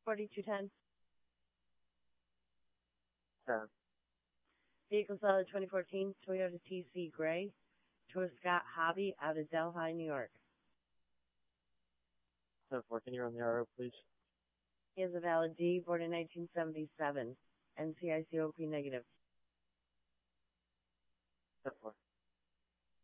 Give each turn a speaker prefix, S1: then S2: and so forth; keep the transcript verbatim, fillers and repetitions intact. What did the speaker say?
S1: forty-two ten.
S2: ten.
S1: Vehicle seller twenty fourteen Toyota T C Gray to a Scott Hobby out of Delhi, New York.
S2: ten four, can you run the R O, please?
S1: He has a valid D, born in nineteen seventy-seven, N C I C O P negative.
S2: ten four.